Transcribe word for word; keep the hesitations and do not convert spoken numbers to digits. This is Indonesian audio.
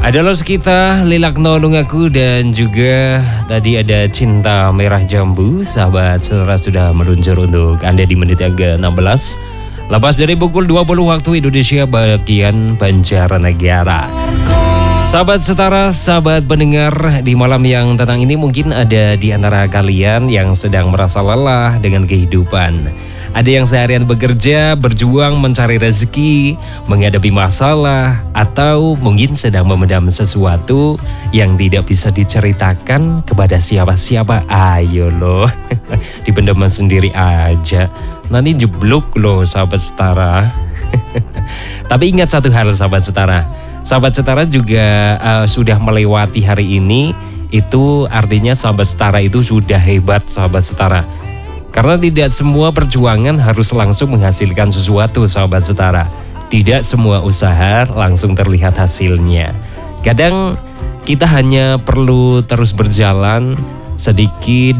Ada Los Kita, Lilak Nolungaku, dan juga tadi ada Cinta Merah Jambu. Sahabat Selera sudah meluncur untuk Anda di menit yang ke enam belas. Lepas dari pukul dua puluh waktu Indonesia bagian Banjarnegara. Sahabat Setara, sahabat pendengar, di malam yang tenang ini mungkin ada di antara kalian yang sedang merasa lelah dengan kehidupan. Ada yang seharian bekerja, berjuang mencari rezeki, menghadapi masalah, atau mungkin sedang memendam sesuatu yang tidak bisa diceritakan kepada siapa-siapa. Ayo loh, dipendam sendiri aja. Nanti jeblok loh sahabat Setara. Tapi ingat satu hal sahabat Setara. Sahabat Setara juga uh, sudah melewati hari ini. Itu artinya sahabat Setara itu sudah hebat sahabat Setara. Karena tidak semua perjuangan harus langsung menghasilkan sesuatu sahabat Setara. Tidak semua usaha langsung terlihat hasilnya. Kadang kita hanya perlu terus berjalan sedikit